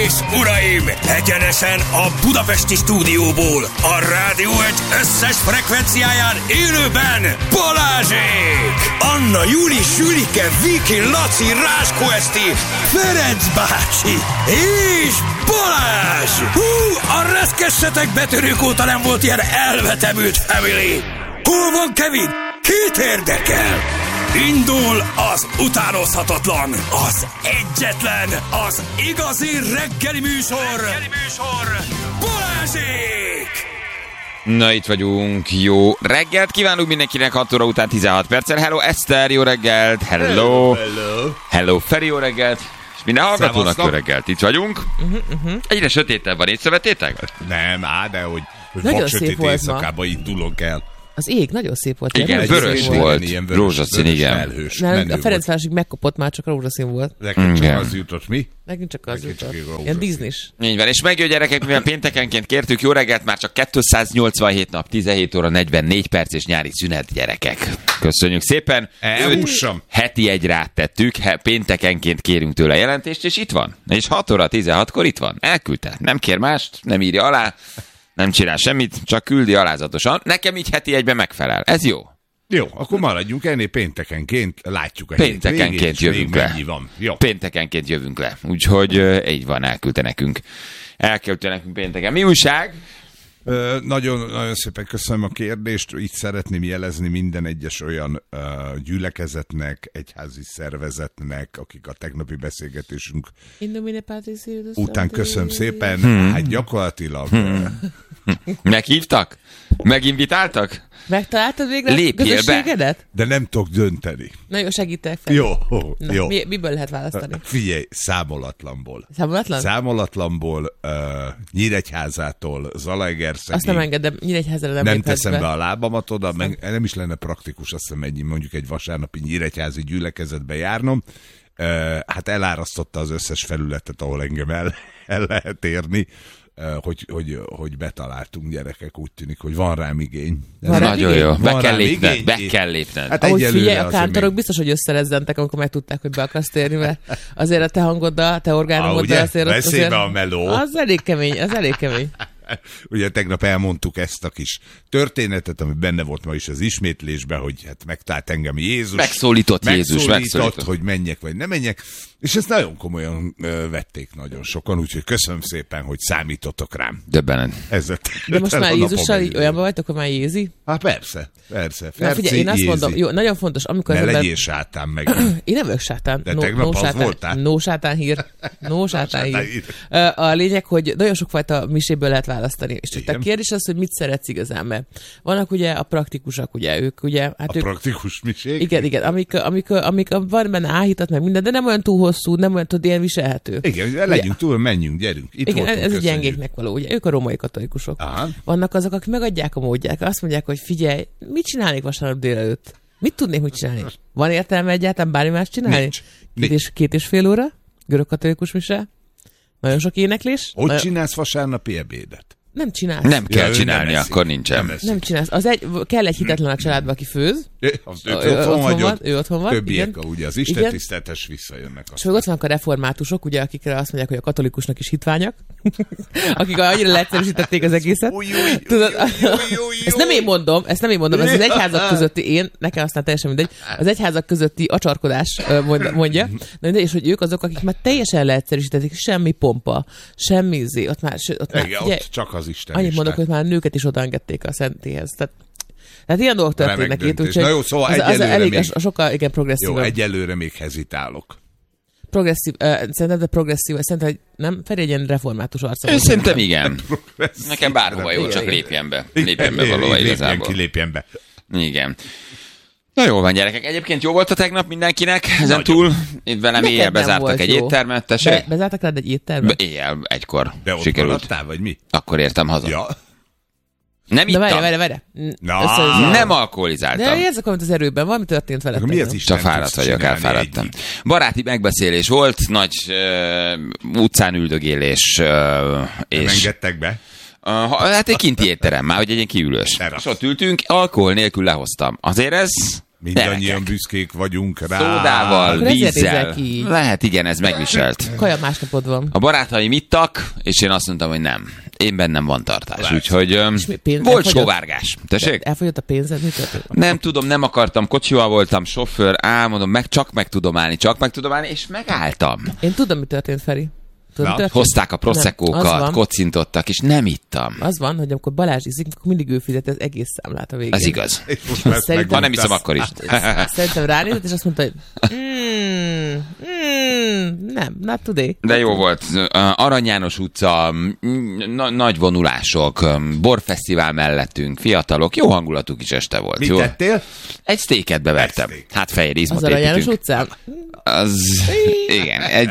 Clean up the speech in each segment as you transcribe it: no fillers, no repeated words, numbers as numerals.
és uraim, egyenesen a budapesti stúdióból, a Rádió Egy összes frekvenciáján élőben Balázsék! Anna, Juli, Sülike, Viki, Laci, Ráskó Eszti, Ferenc bácsi és Balázs! Hú, a reszkessetek betörők óta nem volt ilyen elvetemült family! Hol van Kevin? Kit érdekel? Indul az utánozhatatlan, az egyetlen, az igazi reggeli műsor, Balázsék! Na, itt vagyunk. Jó reggelt kívánunk mindenkinek, 6 óra után 16 perccel. Hello Eszter, jó reggelt. Hello. Hello Feri, jó reggelt. És minden hallgatónak jó reggelt. Itt vagyunk. Egyre sötétebb van, észrevettétek? Nem, dehogy nagyon szép volt éjszakába indulunk el. Az ég nagyon szép volt. Igen, vörös volt. Rózsaszín, igen. A Ferencvárosig megkapott, már csak rózsaszín volt. Nekünk csak az jutott, mi? Nekünk csak az jutott. Ilyen Disney-s. Így van, és megjön gyerekek, mivel péntekenként kértük, jó reggelt, már csak 287 nap, 17 óra 44 perc és nyári szünet, gyerekek. Köszönjük szépen. Heti egy rát tettük, péntekenként kérünk tőle jelentést, és itt van. És 6 óra 16-kor itt van. Elküldte. Nem kér mást, nem írja alá. Nem csinál semmit, csak küldi alázatosan. Nekem így heti egyben megfelel. Ez jó. Jó, akkor maradjunk ennél péntekenként, látjuk a péntekenként jövünk le. Van. Jó. Péntekenként jövünk le. Úgyhogy így van, elküldte nekünk. Elküldte nekünk pénteken. Mi újság? Nagyon, nagyon szépen köszönöm a kérdést. Itt szeretném jelezni minden egyes olyan gyülekezetnek, egyházi szervezetnek, akik a tegnapi beszélgetésünk után köszönöm szépen. Hát gyakorlatilag... Meghívtak? Meginvitáltak? Megtaláltad végre a közösségedet? De nem tudok dönteni. Na jó, segítek fel. Jó. Miből lehet választani? Figyelj, számolatlanból. Számolatlan? Számolatlanból, Nyíregyházától, Zalaegerszegig. Azt nem engedem, Nyíregyházára nem teszem be a lábamat oda, nem is lenne praktikus, azt hiszem mondjuk egy vasárnapi nyíregyházi gyülekezetbe járnom. Hát elárasztotta az összes felületet, ahol engem el lehet érni. Hogy betaláltunk, gyerekek, úgy tűnik, hogy van rám igény. Nagyon jó. Be kell lépned. Hát ahogy figyelj, a kántorok biztos, hogy összerezzentek, amikor megtudták, hogy be akarsz térni, mert azért a te hangoddal, te orgánumoddal azért... Beszélbe a meló. Az elég kemény. Ugye tegnap elmondtuk ezt a kis történetet, ami benne volt ma is az ismétlésben, hogy hát megtalált engem Jézus. Megszólított Jézus. Hogy menjek vagy ne menjek. És ezt nagyon komolyan vették nagyon sokan, úgyhogy köszönöm szépen, hogy számítottok rám. Döbbenen. De most már Jézussal olyanban vagytok, hogy már Jézi? Hát persze. Na figyelj, én azt mondom, jó, nagyon fontos, amikor... Ne legyél sátán meg. Én nem vagyok sátán. De tegnap az voltál. No sátán hír. A lényeg, hogy nagyon sokfajta miséből lehet választani. És csak a kérdés az, hogy mit szeretsz igazán, mert vannak ugye a praktikusak, ugye ők, ugye... Hát praktikus misék? Igen, amik van benne áhítat, meg minden, de nem olyan túl hosszú, nem olyan ilyen viselhető. Igen, legyünk túl, menjünk, gyerünk. Itt igen, ez a gyengéknek való, ugye? Ők a római katolikusok. Aha. Vannak azok, akik megadják a módját, azt mondják, hogy figyelj, mit csinálnék vasárnap délelőtt? Mit tudnék, mit csinálni? Van értelme egyáltalán bármi más csinálni? Nincs. Két és fél óra? Görög katolikus mise? Nagyon sok éneklés? Hogy csinálsz vasárnapi ebédet? Nem csinálsz. Nem kell csinálni, akkor nincsen. Nem csinálsz. Kell egy hitetlen a családba, aki főz. Ő otthon van. Többiek, ugye az istentiszteletes visszajönnek. És ott vannak a reformátusok, ugye, akikre azt mondják, hogy a katolikusnak is hitványak. Akik annyira leegyszerűsítették az egészet. Ezt nem én mondom, ez az egyházak közötti, nekem aztán teljesen mindegy, az egyházak közötti acsarkodás mondja. És hogy ők azok, akik már teljesen leegyszerűsítették, semmi pompa, semmi ott már csak az Isten. Annyit mondok, hogy már nőket is odaengedték a szentéhez. Tehát ilyen dolgok történnek itt, úgyhogy na jó, szóval az elég sokkal progresszív. Jó, egyelőre még hezitálok. Szerintem progresszív, hogy nem? Feri egy ilyen református arca. Én szerintem igen. Nekem bárhova jó, csak lépjen be. Lépjen be valóban igazából. Lépjen be. Igen. Na jól van, gyerekek. Egyébként jó volt a tegnap mindenkinek. Ezen túl itt velem éjjel bezártak egy éttermet. Bezártak rád egy éttermet? Éjjel, egykor. De ott sikerült. Maradtál, vagy mi? Akkor értem haza. Ja. Nem ittam. Várj. Nem alkoholizáltam. De érzek valamit az erőben, valami történt veled. Mi az Isten? Csak fáradt vagyok, elfáradtam. Baráti megbeszélés volt, nagy utcán üldögélés. Nem engedtek be? Hát egy kinti étterem már, hogy egy ilyen kiülős. És ott ültünk, alkohol nélkül lehoztam. Azért ez Mindannyian büszkék vagyunk rá. Szódával, vízzel. Lehet, igen, ez megviselt. Kaja másnapod van. A barátaim ittak, és én azt mondtam, hogy nem. Én bennem van tartás, úgyhogy volt sóvárgás. Tessék? Elfogyott a pénzed, mi történt? Nem tudom, nem akartam, kocsival voltam, sofőr, mondom, csak meg tudom állni, és megálltam. Én tudom, mi történt, Feri. Hozták a proszekkókat, kocintottak, és nem ittam. Az van, hogy amikor Balázs iszik, akkor mindig ő fizet az egész számlát a végén. Ez igaz. Szerintem, nem hiszem akkor is. Szerintem ránézett, és azt mondta, hogy nem, not today. De jó volt. Arany János utca, nagy vonulások, borfesztivál mellettünk, fiatalok, jó hangulatú kis este volt. Mit tettél? Egy sztéket bevertem. Hát fehér izmot építünk. Az Arany János utcán? Igen, egy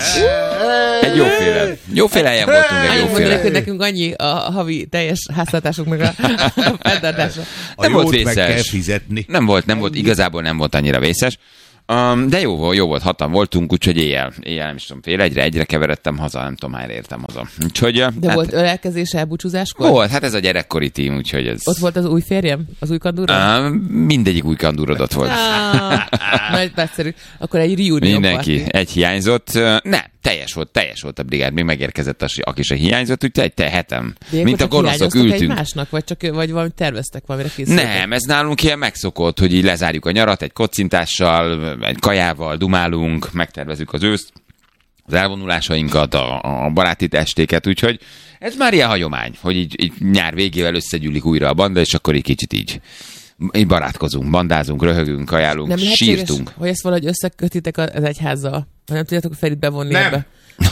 jóféle helyen voltunk, egy jóféle. Hogy nekünk annyi a havi teljes háztartásoknak a fenntartása. Nem volt vészes. Meg kell fizetni. Nem volt, igazából nem volt annyira vészes. De jó volt, hatan voltunk, úgyhogy éjjel nem is tudom, fél egyre keveredtem haza, nem tudom, hányra értem haza. Úgyhogy, de volt ölelkezés elbúcsúzáskor? Volt, hát ez a gyerekkori tím, úgyhogy ez... Ott volt az új férjem? Az új kandúrod? Mindegyik új kandúrod ott volt. Nagy nagyszerű. Akkor egy reunion mindenki, party. egy hiányzott. Nem, teljes volt a brigád, még megérkezett aki se hiányzott, úgyhogy egy hetem. Mint a gonoszok ültünk. Egymásnak, vagy valamit terveztek, valamire készültek? Nem, ez nálunk ilyen megszokott, hogy így lezárjuk a nyarat egy kocintással, egy kajával, dumálunk, megtervezzük az őszt, az elvonulásainkat, a baráti estéket, úgyhogy ez már ilyen hagyomány, hogy így nyár végével összegyűlik újra a banda, és akkor egy kicsit így barátkozunk, bandázunk, röhögünk, kajálunk, nem sírtunk. Hogy ezt valahogy összekötitek az egyházzal? Nem tudjátok a Ferit bevonni nem. Ebbe?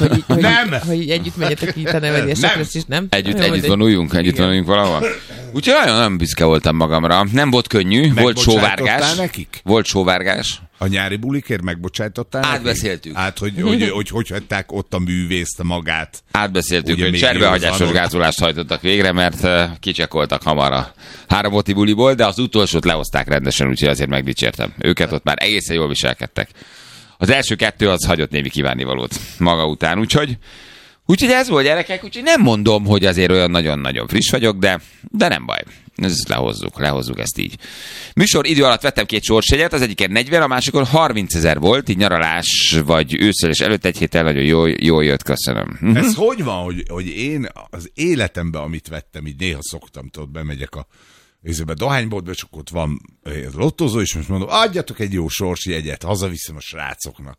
Hogy együtt menjetek itt a nevedésekre, és nem? Együtt vonuljunk valahol. Úgyhogy nagyon büszke voltam magamra. Nem volt könnyű, volt sóvárgás. Nekik? Volt sóvárgás. A nyári bulikért megbocsájtottál? Átbeszéltük. Hogy hagyták ott a művészt magát. Átbeszéltük, hogy cserbehagyásos gázolást hajtottak végre, mert kicsekoltak hamar a 3 oti buliból, de az utolsót lehozták rendesen, úgyhogy azért megdicsértem. Őket ott már egészen jól viselkedtek. Az első 2 az hagyott némi kívánnivalót maga után, úgyhogy ez volt, gyerekek, úgyhogy nem mondom, hogy azért olyan nagyon-nagyon friss vagyok, de nem baj. Ezt lehozzuk ezt így. Műsor idő alatt vettem 2 sorsjegyet, az egyiken 40, a másikon 30 000 volt, így nyaralás vagy őszölés előtt egy héttel nagyon jól jött, köszönöm. Ez hogy van, hogy én az életemben, amit vettem, így néha szoktam, tudod, bemegyek a dohányboltba, csak ott van lottozó, és most mondom, adjatok egy jó sorsjegyet, hazaviszem a srácoknak.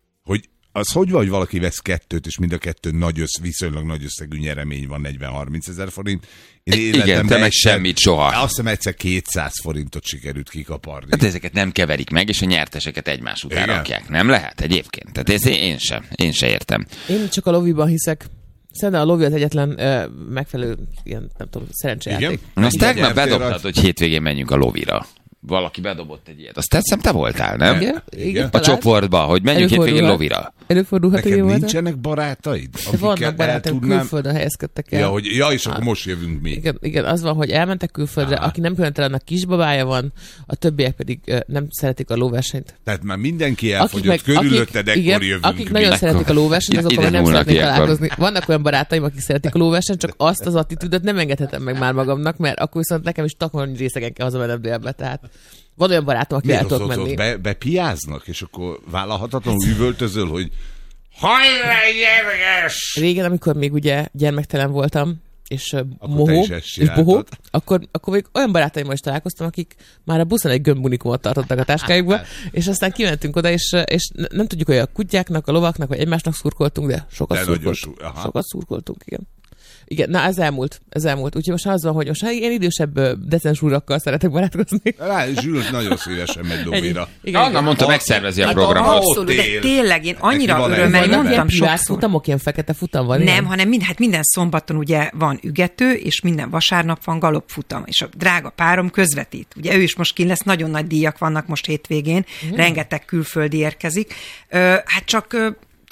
Hogy van, hogy valaki vesz 2, és mind a 2 viszonylag nagy összegű nyeremény van, 40-30 000 forint. Igen, te meg semmit soha. Azt hiszem egyszer 200 forintot sikerült kikaparni. Hát ezeket nem keverik meg, és a nyerteseket egymás után rakják. Nem lehet egyébként? Tehát ezt én sem értem. Én csak a loviban hiszek. Szerintem a lovi az egyetlen megfelelő ilyen, nem tudom, szerencsejáték. Azt tegnap bedobtad, hogy hétvégén menjünk a lovira. Valaki bedobott egy ilyet. Azt tetszem, te voltál, nem? Igen. A csoportba, hogy menjünk hétvégén lovira. Előfordulhat, neked nincsenek barátaid? Vannak barátaim, külföldön helyezkedtek el. És akkor most jövünk még. Igen, az van, hogy elmentek külföldre, aki nem különösen, annak kisbabája van, a többiek pedig nem szeretik a lóversenyt. Tehát már mindenki elfogyott, körülötted, ekkor jövünk. Akik nagyon szeretik a lóversenyt, azokkal nem szeretnék találkozni. Vannak olyan barátaim, akik szeretik a lóversenyt, csak azt az attitűdöt nem engedhetem meg már magamnak, mert akkor viszont nekem is takarni részegen kell hazamennem délbe, tehát van olyan barátom, aki el tudok menni. Bepiáznak, és akkor vállalhatatlanul üvöltözöl, hogy hajrá, gyerges! Régen, amikor még ugye gyermektelen voltam, és mohó, és bohó, akkor még olyan barátaimmal is találkoztam, akik már a buszon egy gömbunikumot tartottak a táskájukba, és aztán kimentünk oda, és nem tudjuk, hogy a kutyáknak, a lovaknak, vagy egymásnak szurkoltunk, de sokat szurkoltunk, igen. Igen, na ez elmúlt. Úgyhogy most az van, hogy most én idősebb decens úrakkal szeretek barátkozni. Zsülös nagyon szívesen megy lovira. Anna mondta, megszervezi a programot. Abszolút, de tényleg én annyira örömmel mondtam sokszor. Futamok, ilyen fekete futam van? Nem, hanem minden szombaton ugye van ügető, és minden vasárnap van galopfutam, és a drága párom közvetít. Ugye ő is most kint lesz, nagyon nagy díjak vannak most hétvégén, rengeteg külföldi érkezik. Hát csak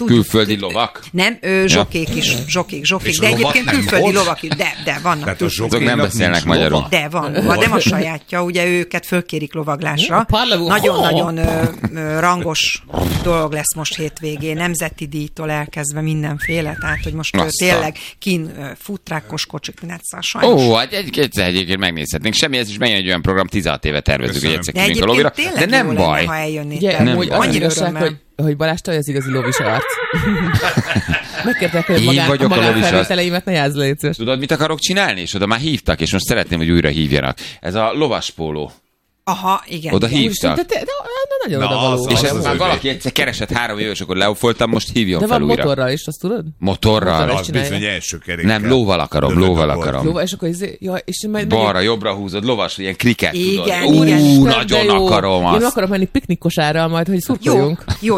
Külföldi lovak? Nem, zsokék is, zsokék. De egyébként külföldi lovak is, de vannak. Azok nem beszélnek magyarul. De van, nem a sajátja, ugye őket fölkérik lovaglásra. Nagyon-nagyon rangos dolog lesz most hétvégén, nemzeti díjtól elkezdve mindenféle, tehát hogy most tényleg futrákos kocsik, sajnos. Hát egyébként megnézhetnénk. Semmi, ez is megint egy olyan program, 16 éve tervezzük, hogy egyszer kimegyünk a lovira. De nem baj. Ha annyira örömmel. Hogy Balázs, te az igazi lovis arc. Megkértek, hogy a magánfelvételeimet ne játsz le, légy szíves. Tudod, mit akarok csinálni? És oda már hívtak, és most szeretném, hogy újra hívjanak. Ez a lovaspóló. Aha, igen. Oda hívtak. Nagyon odavaló. És ez már valaki egyszer keresett 3 éve, és akkor lefoltam, most hívjon fel újra. De van motorral is, azt tudod? Motorral? Az bizony első kerékkel. Nem, lóval akarom. Lóval, és akkor és balra, jobbra húzod, lovas, ilyen kriket, tudod. Igen, nagyon akarom azt. Én akarom menni piknikkosárral majd, hogy szurkoljunk. Jó.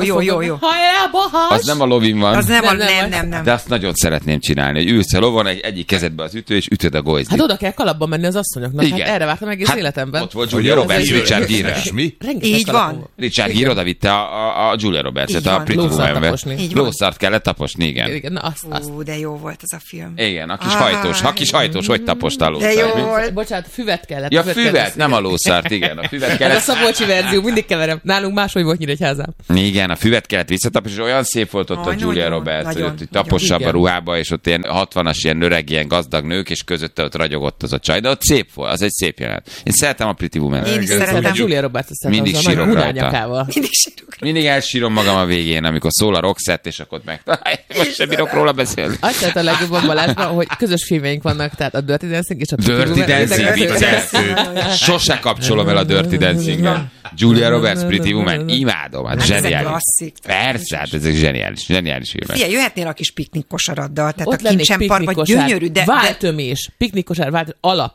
Az nem a lovin van. Az nem. De azt nagyon szeretném csinálni, hogy ülsz a lovon, egyik kezedbe az ütő, és ütöd a gojzdit. Hát oda kell kalapban menni az asszonyoknak. Hát erre vártam egész életemben. Ott volt Julia Roberts, Richard Gere. Így van. Richard Gere oda vitte a Julia Roberts-et a Pretty Woman-be. Lószart kellett taposni, igen. De jó volt ez a film. Igen, a kis hajtós, hogy taposta a lószart. De jó volt. Bocsánat, füvet kellett. Ja, füvet, nem a lószart, igen. A füvet kellett. Ez a Szabolcsi verzió, mindig keverem. Nálunk máshogy volt Nyíregyházán. Igen, a füvet kellett visszataposni, és olyan szép volt ott a Julia Roberts, hogy taposabb a ruhába, és ott ilyen 60-as, ilyen öreg, ilyen gazdag nők, és közötte ott ragyogott az a csaj, de ott szép volt, az egy szép jelenet. Én szeretem a Pretty Woman. Én is szeretem. Julia Roberts mindig sírok rajta. Mindig elsírom magam a végén, amikor szól a Roxette, és akkor meg... Most sem bírok róla beszélni. Azt lehet a legjobban Balázsban, hogy közös filmeink vannak, tehát a Dirty Dancing és a Dirty Dancing. Sose kapcsolom el a Dirty Dancing-el. Julia Roberts, Pretty Woman, imádom, hát zseniális. Persze, hát ezek zseniális filmek. Fia, jöhetnél a kis piknikkosaraddal, tehát a Kincsenparkban gyönyörű, de... Váltömés, piknikkosár,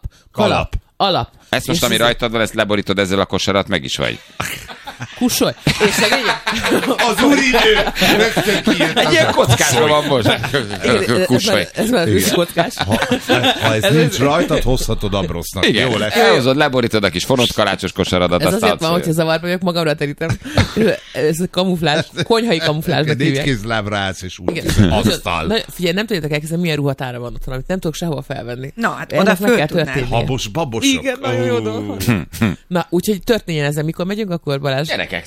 alap. Ezt most, ami rajtad van, ezt leborítod ezzel a kosarat, meg is vagy. Kussolj! És szegények? Az úridő! Egy ilyen kockásról van most. Kussolj! Ez már az kockás. Ha ez nincs rajtad, hozhatod Ambrosznak. Igen, jó lesz. Elhozod, leborítod a kis fonott kalácsos kosaradat. Ez azért van, hogyha zavarba vagyok, magamra terítem. Ez a kamuflázs, konyhai kamuflázsnak hívják. 4 kézlábra állsz, és úgy asztal. Figyelj, nem tudjátok elkezdeni, milyen ruhatára van otthon, amit nem tudok sehol felvenni. Na, hát oda föl tudnál. Habos, babosok. Igen, nagyon jó dolog. Na, úgyhogy történjen ezzel, mikor megyünk, akkor Balázs. Gyerekek,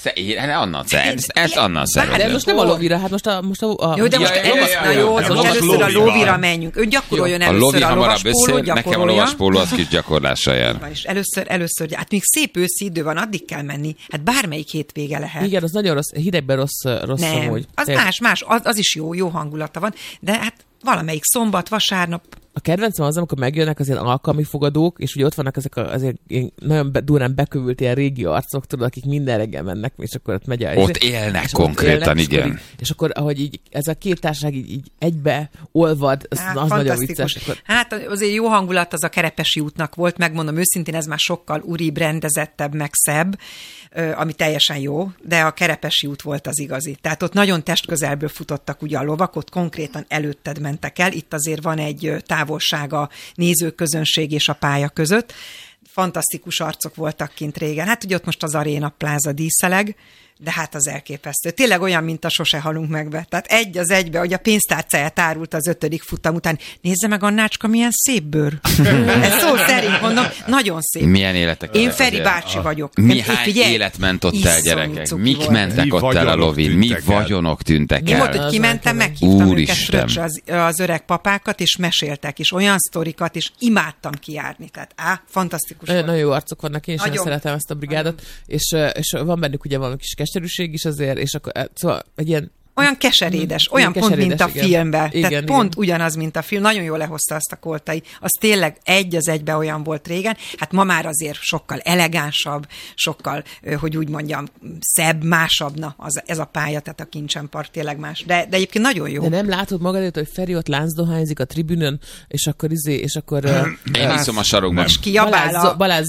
ezt Anna szeretem. De most nem a lovira, hát most a jó, de most először a lóvira menjünk. Ő gyakoroljon először a lovaspóló, nekem a lovaspóló az kis gyakorlással jár. És először, hát még szép őszi idő van, addig kell menni. Hát bármelyik hétvége lehet. Igen, az nagyon rossz, hidegben rossz nem, amúgy. Az más, az is jó hangulata van, de hát valamelyik szombat, vasárnap. A kedvencem az, amikor megjönnek az ilyen alkalmi fogadók, és ugye ott vannak ezek azért nagyon durán bekövült ilyen régi arcok, tudod, akik minden reggel mennek, és akkor ott megy Ott élnek konkrétan, igen. És akkor, ahogy így ez a két társaság így egybe olvad, az nagyon vicces. Hát azért jó hangulat az a Kerepesi útnak volt, megmondom őszintén, ez már sokkal uribb, rendezettebb, meg szebb, ami teljesen jó, de a Kerepesi út volt az igazi. Tehát ott nagyon testközelből futottak ugye a lovak, ott konkrétan előtted mentek el, itt azért van egy távolság a nézőközönség és a pálya között. Fantasztikus arcok voltak kint régen. Hát ugye ott most az Aréna Pláza díszeleg, de hát az elképesztő. Tényleg olyan, mint a Sose halunk megbe. Tehát egy az egybe, hogy a pénztárcáját árult az 5. futam után. Nézze meg, Annácska, milyen szép bőr. Ez szó szerint mondom, nagyon szép. Milyen életek. Én Feri bácsi vagyok. Hány élet ment ott el, gyerekek? Mik mentek ott el a lovin? Mi vagyonok tűntek el? Mi volt, hogy kimentem, meghívtam őket az öreg papákat, és meséltek, és olyan sztorikat, és imádtam kijárni. Tehát fantasztikus. Nagyon jó arcok vannak, én sem szeretem ezt a brigádot, és van bennük ugye valami kis keserűség is azért, és akkor szóval egy ilyen olyan keserédes, olyan pont, mint a filmben. Tehát pont ugyanaz, mint a film. Nagyon jól lehozta azt a Koltai. Az tényleg egy az egybe olyan volt régen. Hát ma már azért sokkal elegánsabb, sokkal, hogy úgy mondjam, szebb, másabb. Na, ez a pálya, tehát a Kincsenpark tényleg más. De egyébként nagyon jó. De nem látod magad előtt, hogy Feri ott láncdohányzik a tribünön, és akkor én iszom a sarokban. És kiabál Balázs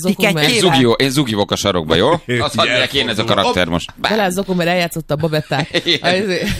én zugivok a sarokba, jó? Azt hagyják én ez a karakter most. Balázs Zokó, mert eljátszotta a babetták.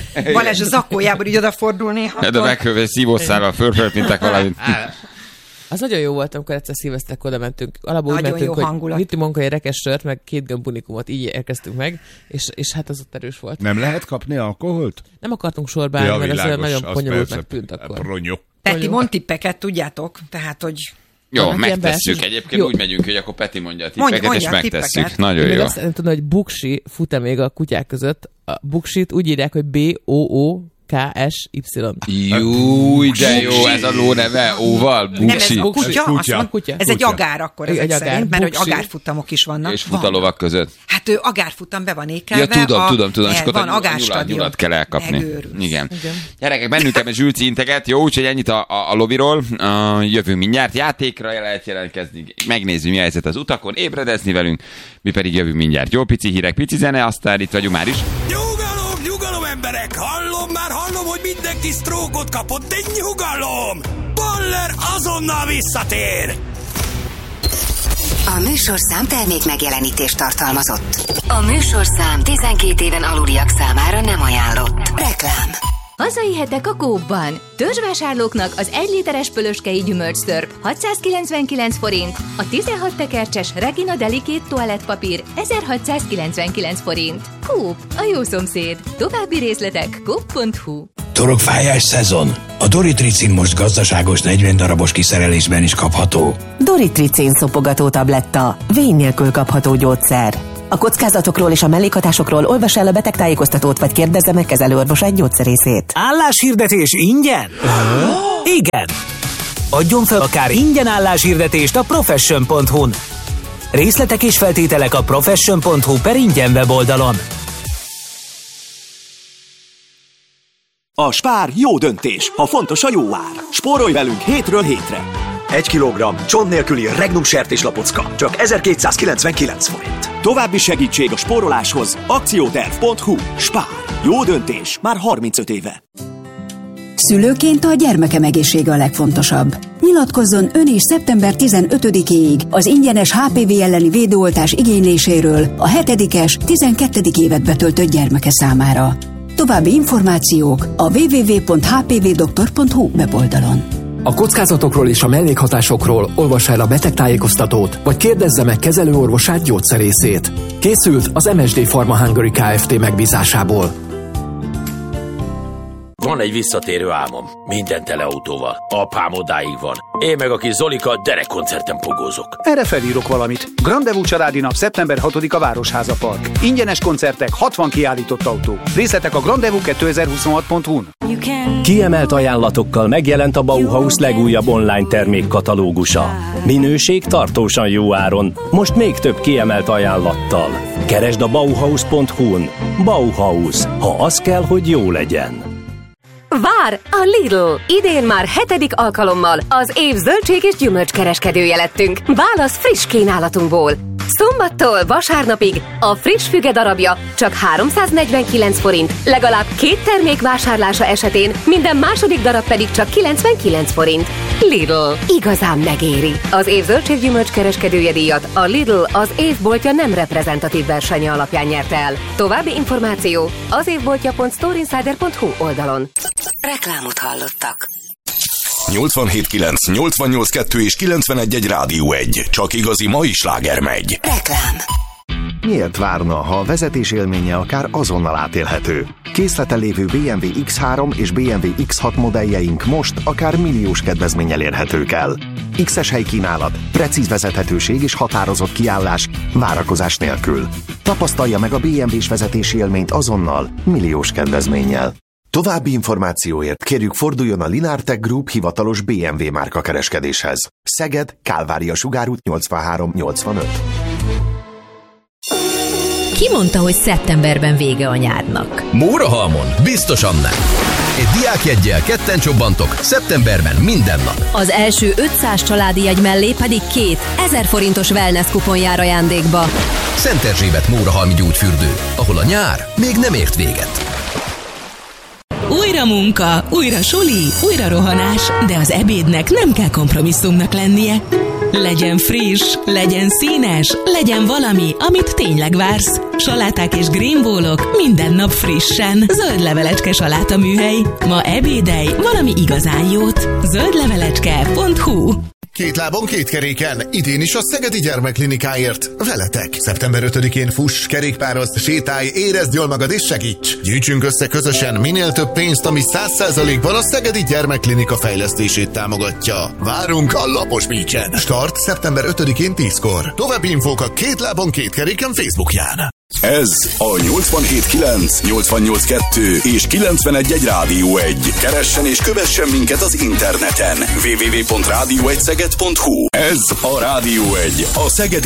Balázs a zakójában így odafordul néha. De meghőve szívószállal fölföltmintek valamit. Az nagyon jó volt, amikor egyszer szilveszterkor oda mentünk. Alapból úgy mentünk, hogy vittünk egy rekes sört, meg 2 gömbunikumot, így érkeztünk meg, és hát az ott erős volt. Nem lehet kapni alkoholt? Nem akartunk sorba állni, mert az nagyon bonyolultnak tűnt akkor. Peti, mond tippeket, tudjátok, tehát, hogy... Jó, megtesszük. Egyébként úgy megyünk, hogy akkor Peti mondja a tippeket, és megtesszük. Nagyon jó. Azt nem tudom, hogy buksi fut-e még a kutyák között. A buksit úgy írják, hogy B-O-O-K-S-Y. Júj, de jó, ez a ló neve, óval, buksi. Nem, ez a kutya, kutya. Ez egy agár akkor ezek szerint, mert hogy agárfutamok is vannak. És fut a lovak között. Hát ő agárfutam be van ékelve. Ja, tudom, és akkor van agárstadion. Nyulat kell elkapni. Igen. Gyerekek, bennünket Zsülci integet, jó, úgyhogy ennyit a loviról. Jövünk mindjárt, játékra lehet jelentkezni, megnézzük, mi a helyzet az utakon, ébredezni velünk, mi pedig jövünk mindjárt. Jó, pici hírek, pici zene, aztán itt vagyunk már is. Nyugalom, emberek! Hallom, hogy mindenki sztrókot kapott, de nyugalom! Baller azonnal visszatér! A műsorszám termék megjelenítést tartalmazott. A műsorszám 12 éven aluliak számára nem ajánlott. Reklám. Hazai hetek a Coopban. Törzsvásárlóknak az 1 literes pölöskei gyümölcsszörp 699 forint, a 16 tekercses Regina Delicate toalettpapír 1699 forint. Coop, a jó szomszéd. További részletek coop.hu. Torokfájás szezon. A Doritricin most gazdaságos 40 darabos kiszerelésben is kapható. Doritricin szopogató tabletta. Vény nélkül kapható gyógyszer. A kockázatokról és a mellékhatásokról olvas el a betegtájékoztatót, vagy kérdezze meg kezelőorvosát, gyógyszerészét. Álláshirdetés ingyen? Igen! Adjon fel akár ingyen álláshirdetést a profession.hu-n. Részletek és feltételek a profession.hu/ingyen weboldalon. A Spár jó döntés, ha fontos a jó ár. Spórolj velünk hétről hétre. 1 kilogramm csont nélküli Regnum sertéslapocka csak 1299 forint. További segítség a spóroláshoz akcióterv.hu. Spár. Jó döntés már 35 éve. Szülőként a gyermekem egészsége a legfontosabb. Nyilatkozzon ön is szeptember 15-éig az ingyenes HPV elleni védőoltás igényléséről a 7-es, 12. évet betöltött gyermeke számára. További információk a www.hpvdoktor.hu weboldalon. A kockázatokról és a mellékhatásokról olvassa el a betegtájékoztatót, vagy kérdezze meg kezelőorvosát, gyógyszerészét. Készült az MSD Pharma Hungary Kft. Megbízásából. Van egy visszatérő álmom, minden tele autóval. Apám odáig van. Én meg a kis Zolika derekkoncerten pogózok. Erre felírok valamit. Grandevú családi nap szeptember 6-a Városháza Park. Ingyenes koncertek, 60 kiállított autó. Részletek a grandevú2026.hu-n. Kiemelt ajánlatokkal megjelent a Bauhaus legújabb online termékkatalógusa. Minőség tartósan jó áron, most még több kiemelt ajánlattal. Keresd a Bauhaus.hu-n. Bauhaus, ha az kell, hogy jó legyen. Vár a Lidl! Idén már 7. alkalommal az év zöldség és gyümölcskereskedője lettünk. Válasz friss kínálatunkból. Szombattól vasárnapig a friss füge darabja csak 349 forint, legalább 2 termék vásárlása esetén minden második darab pedig csak 99 forint. Lidl. Igazán megéri. Az év zöldséggyümölcskereskedője díjat a Lidl az évboltja nem reprezentatív versenye alapján nyerte el. További információ az évboltja.storeinsider.hu oldalon. Reklámot hallottak. 87.9, 88.2 és 91.1 Rádió 1. Csak igazi mai sláger megy. Reklám. Miért várna, ha a vezetés élménye akár azonnal átélhető? Készleten lévő BMW X3 és BMW X6 modelljeink most akár milliós kedvezménnyel érhetők el. X-es helykínálat, precíz vezethetőség és határozott kiállás, várakozás nélkül. Tapasztalja meg a BMW-s vezetési élményt azonnal, milliós kedvezménnyel. További információért kérjük forduljon a Linartech Group hivatalos BMW márka kereskedéshez. Szeged, Kálvária Sugárút 83-85. Ki mondta, hogy szeptemberben vége a nyárnak? Mórahalmon biztosan nem. Egy diákjeggyel ketten csobbantok szeptemberben minden nap. Az első 500 családi jegy mellé pedig 2 1000 forintos wellness kupon jár ajándékba. Szent Erzsébet Mórahalmi gyógyfürdő, ahol a nyár még nem ért véget. Újra munka, újra suli, újra rohanás, de az ebédnek nem kell kompromisszumnak lennie. Legyen friss, legyen színes, legyen valami, amit tényleg vársz. Saláták és greenbowlok minden nap frissen. Zöld levelecske saláta műhely. Ma ebédelj valami igazán jót. Zöldlevelecske.hu Két lábon, két keréken, idén is a Szegedi Gyermekklinikáért. Veletek. Szeptember 5-én fuss, kerékpározz, sétálj, érezd jól magad és segíts! Gyűjtsünk össze közösen minél több pénzt, ami 100%-ban a Szegedi Gyermekklinika fejlesztését támogatja. Várunk a Lapos Beach-en. Start szeptember 5-én 10-kor. További infók a Két lábon, két keréken Facebookján. Ez a 87.9, 88.2 és 91.1 Rádió 1. Keressen és kövessen minket az interneten. www.radio1szeged.hu. Ez a Rádió 1, a Szegedi